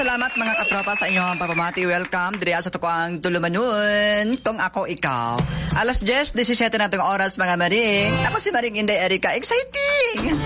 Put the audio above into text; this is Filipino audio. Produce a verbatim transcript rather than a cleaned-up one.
salamat mga katropa sa inyong pagpamati. Welcome diri sa to ko ang tulumanon tong ako ikaw. Alas ten, seventeen na tong oras mga maring. Ako si Maring Inday Erika. Exciting!